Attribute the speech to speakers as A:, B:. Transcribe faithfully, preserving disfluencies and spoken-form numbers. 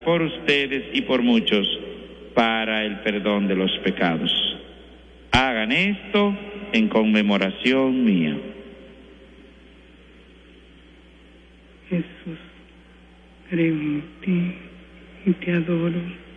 A: por ustedes y por muchos, para el perdón de los pecados. Hagan esto en conmemoración mía.
B: Jesús, creo en ti y te adoro.